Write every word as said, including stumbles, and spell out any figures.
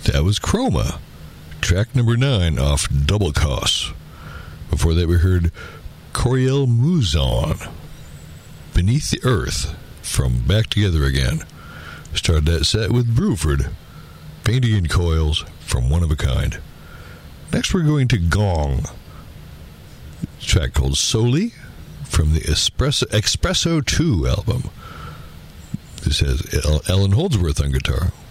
That was Chroma, track number nine off Double Cost. Before that, we heard Coriel Muzon, Beneath the Earth, from Back Together Again. Started that set with Bruford, Painting in Coils, from One of a Kind. Next, we're going to Gong, a track called Soli, from the Espresso, Espresso two album. This has Ellen Holdsworth on guitar.